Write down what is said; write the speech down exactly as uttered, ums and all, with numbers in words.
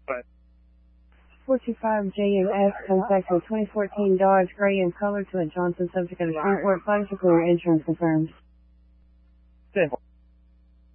But four two five J M F comes back to a twenty fourteen Dodge Gray in color to a Johnson subject of a current work. Flags are clear. Insurance confirmed. ten